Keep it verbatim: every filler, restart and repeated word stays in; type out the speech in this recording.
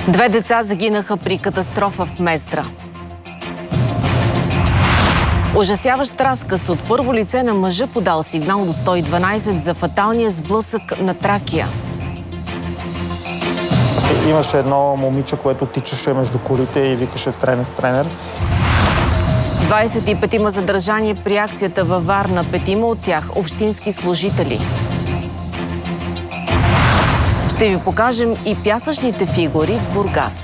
Две деца загинаха при катастрофа в Мездра. Ужасяващ разказ от първо лице на мъжа, подал сигнал до сто и дванайсет за фаталния сблъсък на Тракия. Имаше едно момиче, което тичаше между колите и викаше тренер, тренер. двайсет и петима задържани при акцията във Варна, петима от тях общински служители. Ще ви покажем и пясъчните фигури в Бургас.